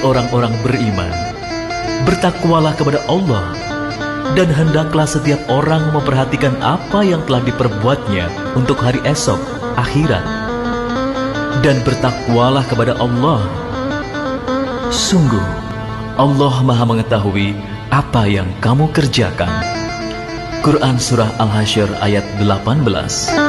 orang-orang beriman, bertakwalah kepada Allah, dan hendaklah setiap orang memperhatikan apa yang telah diperbuatnya untuk hari esok, akhirat. Dan bertakwalah kepada Allah. Sungguh, Allah Maha mengetahui apa yang kamu kerjakan. Quran Surah Al-Hasyr ayat 18.